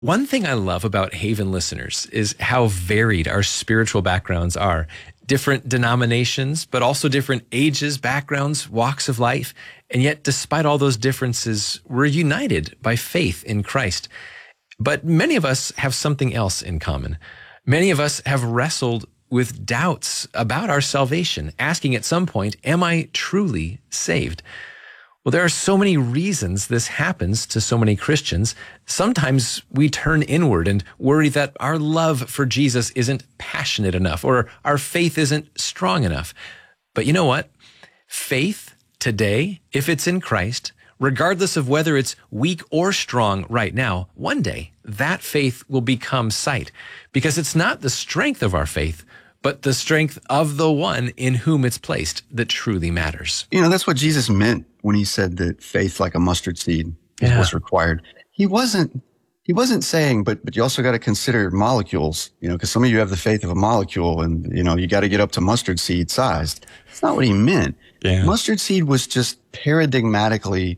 One thing I love about Haven listeners is how varied our spiritual backgrounds are. Different denominations, but also different ages, backgrounds, walks of life. And yet, despite all those differences, we're united by faith in Christ. But many of us have something else in common. Many of us have wrestled with doubts about our salvation, asking at some point, am I truly saved? Well, there are so many reasons this happens to so many Christians. Sometimes we turn inward and worry that our love for Jesus isn't passionate enough or our faith isn't strong enough. But you know what? Faith today, if it's in Christ, regardless of whether it's weak or strong right now, one day that faith will become sight, because it's not the strength of our faith, but the strength of the one in whom it's placed that truly matters. You know, that's what Jesus meant when he said that faith like a mustard seed is what's required. He wasn't saying, but you also got to consider molecules, because some of you have the faith of a molecule and, you got to get up to mustard seed sized. That's not what he meant. Yeah. Mustard seed was just paradigmatically,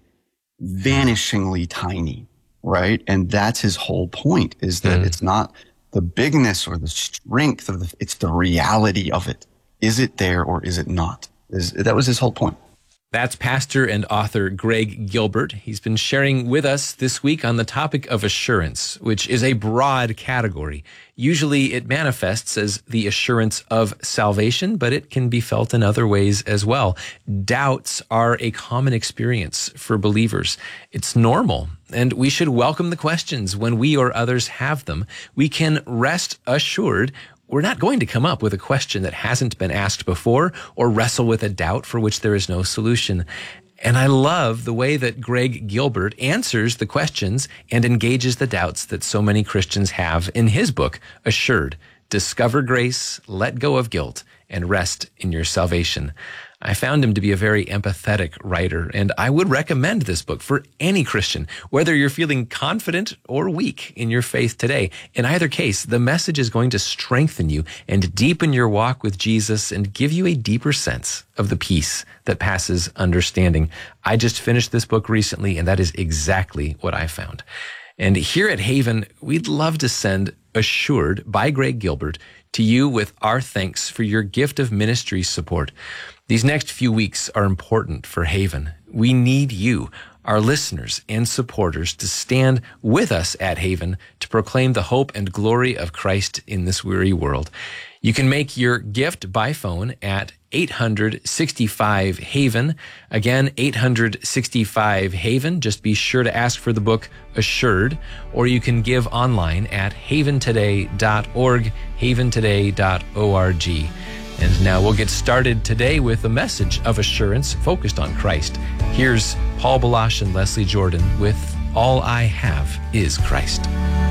vanishingly tiny, right? And that's his whole point, is that it's not the bigness or the strength of it's the reality of it. Is it there or is it not? That was his whole point. That's pastor and author Greg Gilbert. He's been sharing with us this week on the topic of assurance, which is a broad category. Usually it manifests as the assurance of salvation, but it can be felt in other ways as well. Doubts are a common experience for believers. It's normal, and we should welcome the questions when we or others have them. We can rest assured we're not going to come up with a question that hasn't been asked before or wrestle with a doubt for which there is no solution. And I love the way that Greg Gilbert answers the questions and engages the doubts that so many Christians have in his book, Assured: Discover Grace, Let Go of Guilt, and Rest in Your Salvation. I found him to be a very empathetic writer, and I would recommend this book for any Christian, whether you're feeling confident or weak in your faith today. In either case, the message is going to strengthen you and deepen your walk with Jesus and give you a deeper sense of the peace that passes understanding. I just finished this book recently, and that is exactly what I found. And here at Haven, we'd love to send Assured by Greg Gilbert to you with our thanks for your gift of ministry support. These next few weeks are important for Haven. We need you, our listeners and supporters, to stand with us at Haven to proclaim the hope and glory of Christ in this weary world. You can make your gift by phone at 865-HAVEN. Again, 865-HAVEN. Just be sure to ask for the book Assured, or you can give online at haventoday.org, haventoday.org. And now we'll get started today with a message of assurance focused on Christ. Here's Paul Balash and Leslie Jordan with All I Have Is Christ.